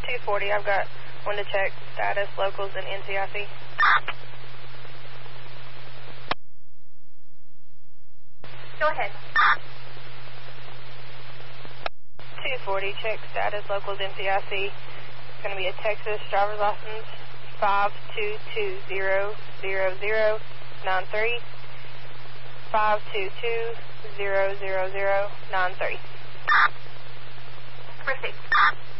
240, I've got one to check status, locals, and NCIC. Go ahead. 240, check status, locals, NCIC. It's going to be a Texas driver's license, 522000093. 522000093. Proceed.